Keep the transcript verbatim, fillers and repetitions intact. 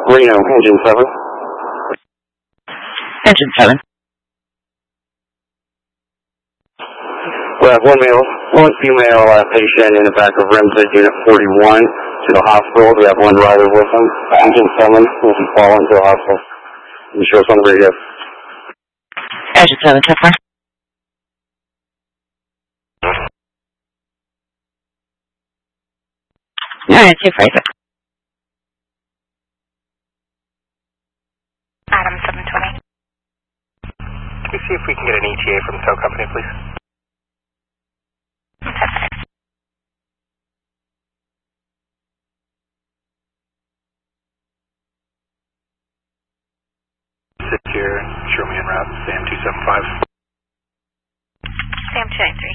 Reno, engine seven. Engine seven. We have one male, one female uh, patient in the back of Remsen, unit forty-one, to the hospital. We have one rider with him. Engine seven will be following to the hospital. You show us on the radio. Engine seven, ten four. Alright, two Fraser. Adam seven twenty. Can we see if we can get an E T A from the tow company, please? Sit here, show me en route, Sam two seven five. Sam two nine three.